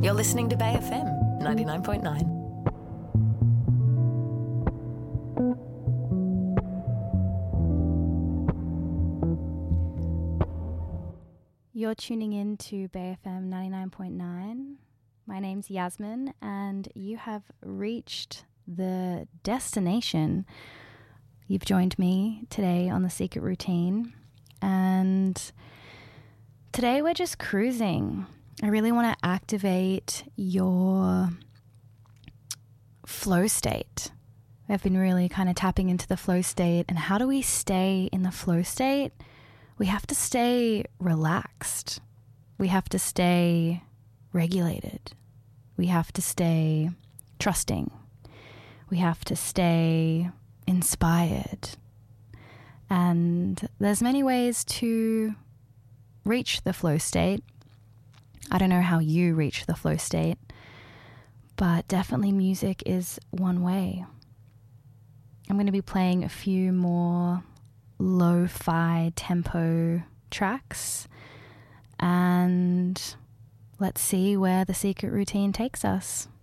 You're listening to Bay FM 99.9. You're tuning in to Bay FM 99.9. My name's Yasmin, and you have reached the destination. You've joined me today on The Secret Routine, and today we're just cruising. I really want to activate your flow state. I've been really kind of tapping into the flow state, and how do we stay in the flow state? We have to stay relaxed. We have to stay regulated. We have to stay trusting. We have to stay inspired. And there's many ways to reach the flow state. I don't know how you reach the flow state, but definitely music is one way. I'm going to be playing a few more lo-fi tempo tracks, and let's see where The Secret Routine takes us.